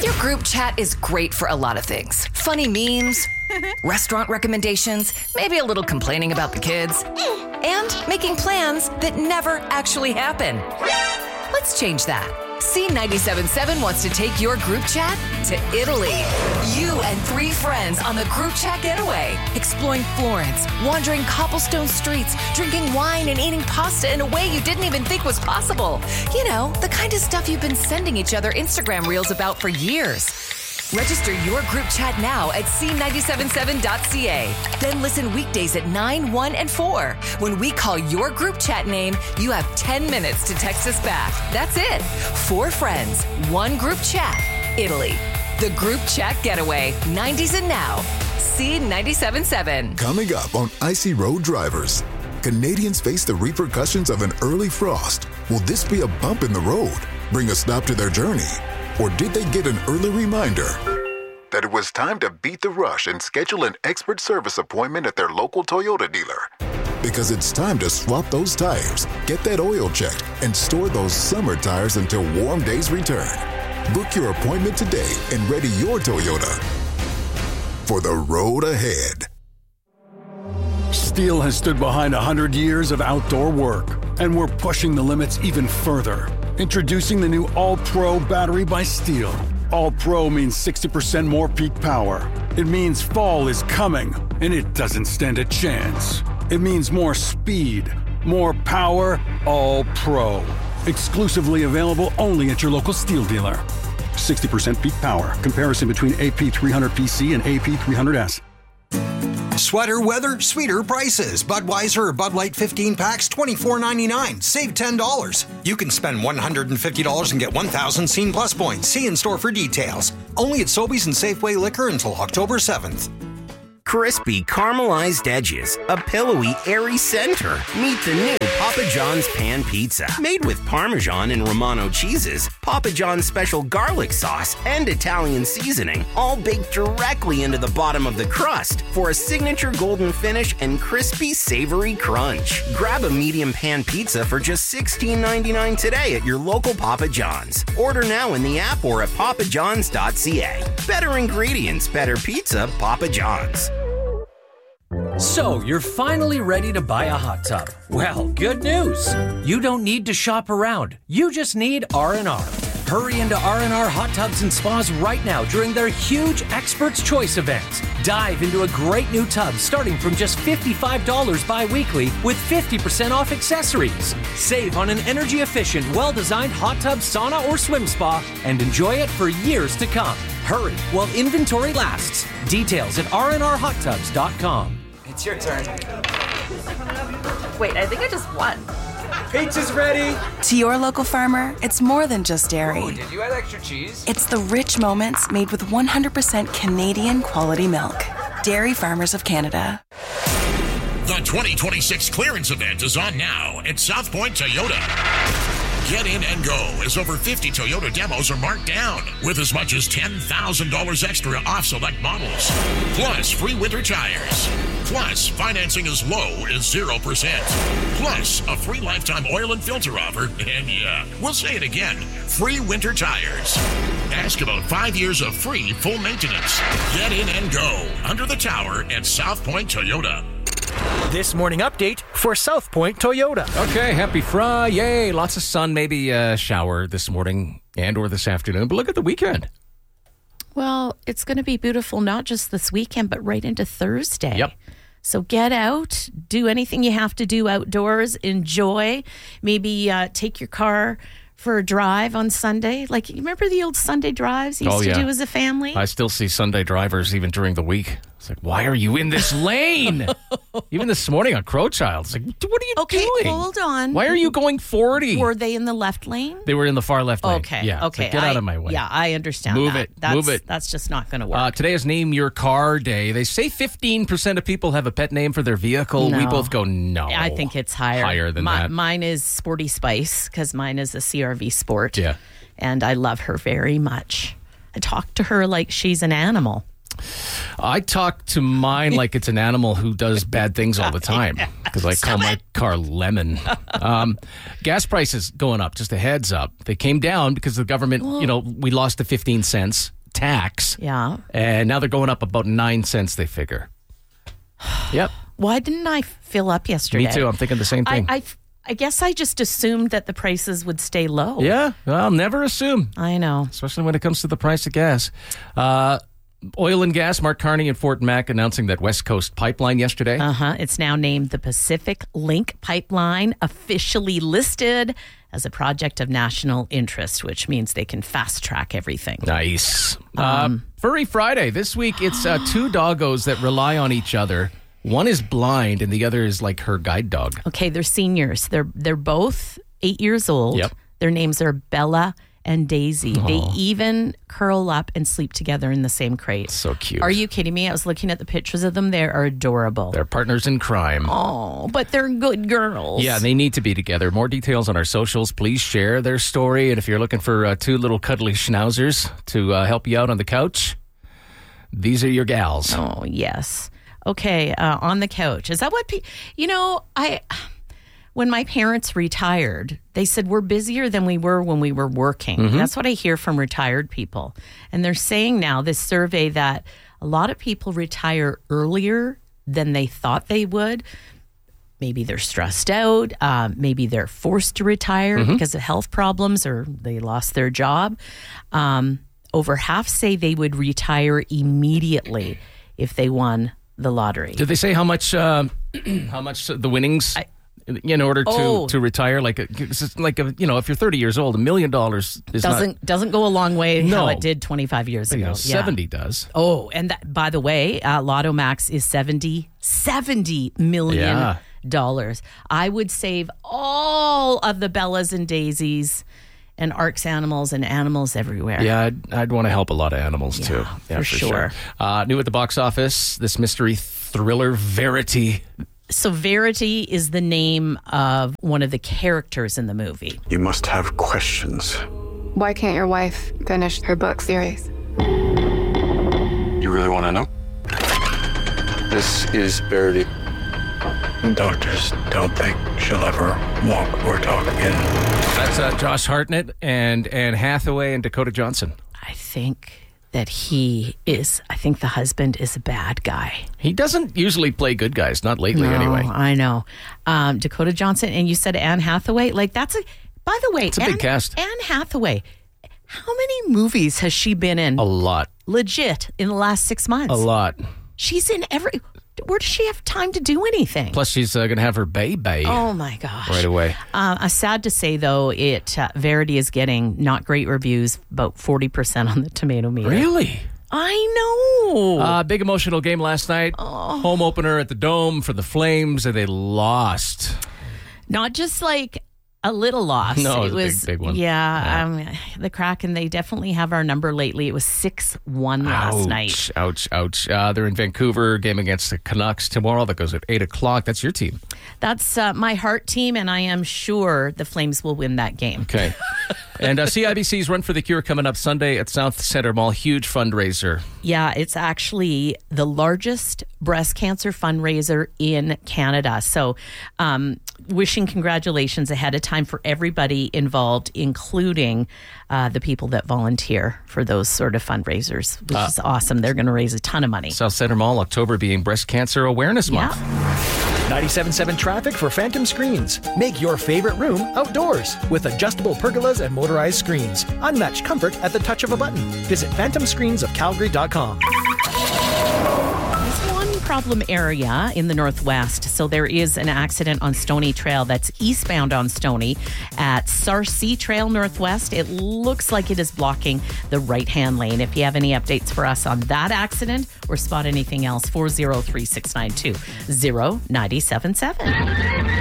Your group chat is great for a lot of things. Funny memes, restaurant recommendations, maybe a little complaining about the kids, and making plans that never actually happen. Let's change that. C97.7 wants to take your group chat to Italy. You and 3 friends on the group chat getaway, exploring Florence, wandering cobblestone streets, drinking wine and eating pasta in a way you didn't even think was possible. You know, the kind of stuff you've been sending each other Instagram reels about for years. Register your group chat now at c977.ca. Then listen weekdays at 9, 1, and 4. When we call your group chat name, you have 10 minutes to text us back. That's it. 4 friends, 1 group chat. Italy. The group chat getaway. 90s and now. C97.7. Coming up on Icy Road Drivers. Canadians face the repercussions of an early frost. Will this be a bump in the road? Bring a stop to their journey? Or did they get an early reminder that it was time to beat the rush and schedule an expert service appointment at their local Toyota dealer? Because it's time to swap those tires, get that oil checked, and store those summer tires until warm days return. Book your appointment today and ready your Toyota for the road ahead. Steel has stood behind 100 years of outdoor work, and we're pushing the limits even further. Introducing the new All-Pro battery by Steel. All-Pro means 60% more peak power. It means fall is coming, and it doesn't stand a chance. It means more speed, more power, All-Pro. Exclusively available only at your local Steel dealer. 60% peak power. Comparison between AP300PC and AP300S. Sweater weather, sweeter prices. Budweiser or Bud Light 15 packs, $24.99. Save $10. You can spend $150 and get 1,000 Scene Plus points. See in store for details. Only at Sobeys and Safeway Liquor until October 7th. Crispy, caramelized edges, a pillowy, airy center. Meet the new Papa John's Pan Pizza. Made with Parmesan and Romano cheeses, Papa John's special garlic sauce, and Italian seasoning, all baked directly into the bottom of the crust for a signature golden finish and crispy, savory crunch. Grab a medium pan pizza for just $16.99 today at your local Papa John's. Order now in the app or at papajohns.ca. Better ingredients, better pizza, Papa John's. So, you're finally ready to buy a hot tub. Well, good news. You don't need to shop around. You just need R&R. Hurry into R&R Hot Tubs and Spas right now during their huge Expert's Choice event. Dive into a great new tub starting from just $55 bi-weekly with 50% off accessories. Save on an energy-efficient, well-designed hot tub, sauna, or swim spa and enjoy it for years to come. Hurry while inventory lasts. Details at rnrhottubs.com. It's your turn. Wait, I think I just won. Pizza's ready. To your local farmer, it's more than just dairy. Oh, did you add extra cheese? It's the rich moments made with 100% Canadian quality milk. Dairy Farmers of Canada. The 2026 clearance event is on now at South Point Toyota. Get in and go as over 50 Toyota demos are marked down with as much as $10,000 extra off select models. Plus free winter tires. Plus financing as low as 0%. Plus a free lifetime oil and filter offer. And yeah, we'll say it again, free winter tires. Ask about 5 years of free full maintenance. Get in and go under the tower at South Point Toyota. This morning update for South Point Toyota. Okay, happy Friday. Lots of sun, maybe a shower this morning and or this afternoon. But look at the weekend. Well, it's going to be beautiful, not just this weekend, but right into Thursday. Yep. So get out, do anything you have to do outdoors, enjoy. Maybe take your car for a drive on Sunday. Like, you remember the old Sunday drives you used to do as a family? I still see Sunday drivers even during the week. It's like, why are you in this lane? Even this morning on Crowchild, it's like, what are you doing? Okay, hold on. Why are you going 40? Were they in the left lane? They were in the far left lane. Okay, yeah, okay. Like, get out of my way. Yeah, I understand Move that. it, move it. That's just not going to work. Today is Name Your Car Day. They say 15% of people have a pet name for their vehicle. No. We both go, no. I think it's higher. Higher than that. Mine is Sporty Spice because mine is a CRV Sport. Yeah. And I love her very much. I talk to her like she's an animal. I talk to mine like it's an animal who does bad things all the time because I call my car Lemon. Gas prices going up, just a heads up. They came down because the government, we lost the 15 cents tax. Yeah. And now they're going up about 9 cents, they figure. Yep. Why didn't I fill up yesterday? Me too. I'm thinking the same thing. I guess I just assumed that the prices would stay low. Yeah. Well, never assume. I know. Especially when it comes to the price of gas. Oil and gas, Mark Carney and Fort Mac announcing that West Coast Pipeline yesterday. It's now named the Pacific Link Pipeline, officially listed as a project of national interest, which means they can fast track everything. Nice. Furry Friday. This week, it's two doggos that rely on each other. One is blind and the other is like her guide dog. Okay, they're seniors. They're both 8 years old. Yep. Their names are Bella and Daisy. They even curl up and sleep together in the same crate. So cute. Are you kidding me? I was looking at the pictures of them. They are adorable. They're partners in crime. Oh, but they're good girls. Yeah, they need to be together. More details on our socials. Please share their story. And if you're looking for two little cuddly schnauzers to help you out on the couch, these are your gals. Oh, yes. Okay, on the couch. Is that what when my parents retired, they said we're busier than we were when we were working. Mm-hmm. That's what I hear from retired people. And they're saying now, this survey, that a lot of people retire earlier than they thought they would. Maybe they're stressed out. Maybe they're forced to retire because of health problems, or they lost their job. Over half say they would retire immediately if they won the lottery. Did they say how much the winnings in order to retire? If you're 30 years old, $1 million doesn't go a long way. How it did 25 years ago. 70 does. Oh, and that, by the way, Lotto Max is $70 million. I would save all of the Bellas and Daisies and Arcs animals and animals everywhere. Yeah, I'd want to help a lot of animals too. Yeah, for sure. New at the box office, this mystery thriller Verity. So Verity is the name of one of the characters in the movie. You must have questions. Why can't your wife finish her book series? You really want to know? This is Verity. Doctors don't think she'll ever walk or talk again. That's Josh Hartnett and Anne Hathaway and Dakota Johnson. I think that I think the husband is a bad guy. He doesn't usually play good guys, not lately anyway. I know. Dakota Johnson, and you said Anne Hathaway. By the way, it's a big cast. Anne Hathaway, how many movies has she been in? A lot. Legit, in the last 6 months. A lot. She's in where does she have time to do anything? Plus, she's going to have her baby. Oh, my gosh. Right away. Sad to say, though, Verity is getting not great reviews, about 40% on the tomato meter. Really? I know. Big emotional game last night. Home opener at the Dome for the Flames, and they lost. Not just like a little loss. No, it was a big one. Yeah. The Kraken, they definitely have our number lately. It was 6-1 last night. Ouch. They're in Vancouver, game against the Canucks tomorrow. That goes at 8 o'clock. That's your team. That's my heart team, and I am sure the Flames will win that game. Okay. And CIBC's Run for the Cure coming up Sunday at South Centre Mall. Huge fundraiser. Yeah, it's actually the largest breast cancer fundraiser in Canada. So wishing congratulations ahead of time for everybody involved, including the people that volunteer for those sort of fundraisers, which is awesome. They're going to raise a ton of money. South Centre Mall, October being Breast Cancer Awareness Month. 97.7 traffic for Phantom Screens. Make your favorite room outdoors with adjustable pergolas and motorized screens. Unmatched comfort at the touch of a button. Visit phantomscreensofcalgary.com. There's one problem area in the Northwest. So there is an accident on Stony Trail that's eastbound on Stony at Sarcee Trail Northwest. It looks like it is blocking the right-hand lane. If you have any updates for us on that accident or spot anything else, 403-692-0977.